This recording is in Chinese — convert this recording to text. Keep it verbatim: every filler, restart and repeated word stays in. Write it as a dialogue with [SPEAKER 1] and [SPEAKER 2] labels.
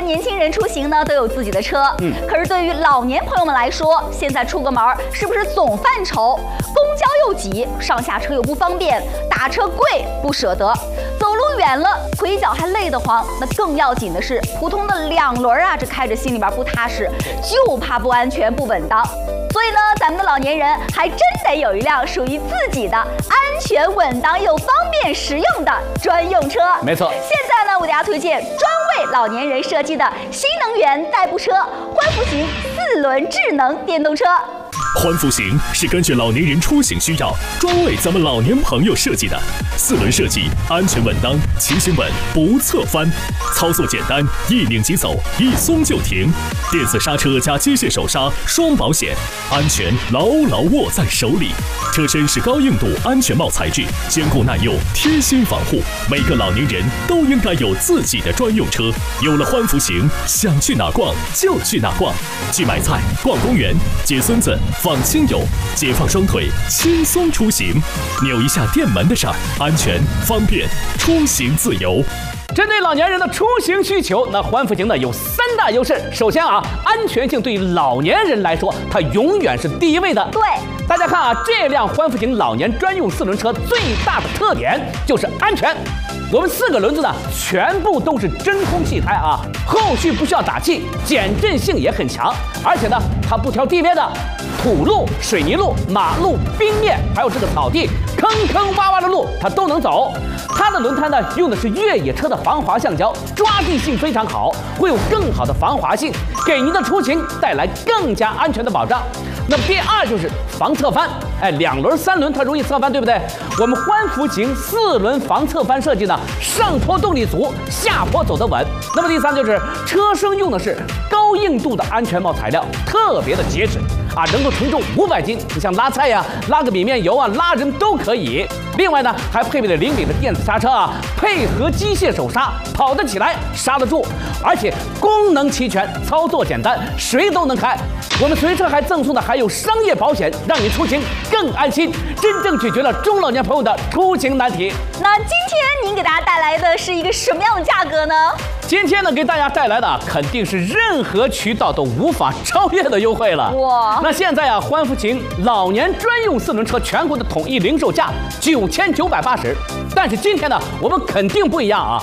[SPEAKER 1] 年轻人出行呢都有自己的车，嗯，可是对于老年朋友们来说，现在出个门是不是总犯愁？公交又挤，上下车又不方便，打车贵不舍得，走路远了腿脚还累得慌。那更要紧的是，普通的两轮啊，这开着心里边不踏实，就怕不安全不稳当。所以呢，咱们的老年人还真得有一辆属于自己的安全稳当又方便实用的专用车。
[SPEAKER 2] 没错，
[SPEAKER 1] 现在呢，我给大家推荐专为老年人设计的新能源代步车欢福型四轮智能电动车。
[SPEAKER 3] 欢福型是根据老年人出行需要，专为咱们老年朋友设计的。四轮设计，安全稳当，骑行稳不侧翻，操作简单，一拧即走，一松就停。电子刹车加机械手刹，双保险，安全牢牢握在手里。车身是高硬度安全帽材质，坚固耐用，贴心防护。每个老年人都应该有自己的专用车。有了欢福型，想去哪逛就去哪逛，去买菜、逛公园、接孙子、访亲友，解放双腿，轻松出行。扭一下电门的事儿，安全方便，出行自由。
[SPEAKER 2] 针对老年人的出行需求，那欢福型呢有三大优势。首先啊，安全性对于老年人来说，它永远是第一位的。
[SPEAKER 1] 对，
[SPEAKER 2] 大家看啊，这辆欢福型老年专用四轮车最大的特点就是安全。我们四个轮子呢，全部都是真空气胎啊，后续不需要打气，减震性也很强，而且呢，它不挑地面的，土路、水泥路、马路、冰面，还有这个草地，坑坑洼洼的路它都能走。它的轮胎呢，用的是越野车的防滑橡胶，抓地性非常好，会有更好的防滑性，给您的出行带来更加安全的保障。那么第二就是防侧翻，哎，两轮、三轮它容易侧翻，对不对？我们欢福型四轮防侧翻设计呢，上坡动力足，下坡走得稳。那么第三就是车身用的是高硬度的安全帽材料，特别的结实啊，能够承重五百斤，你像拉菜呀、啊、拉个米面油啊、拉人都可以。另外呢，还配备了灵敏的电子刹车啊，配合机械手刹，跑得起来，刹得住，而且功能齐全，操作简单，谁都能开。我们随车还赠送的还有商业保险，让你出行更安心，真正解决了中老年朋友的出行难题。
[SPEAKER 1] 那今天您给大家带来的是一个什么样的价格呢？
[SPEAKER 2] 今天呢，给大家带来的肯定是任何渠道都无法超越的优惠了。哇！那现在啊，欢福型老年专用四轮车全国的统一零售价九千九百八十，但是今天呢，我们肯定不一样啊。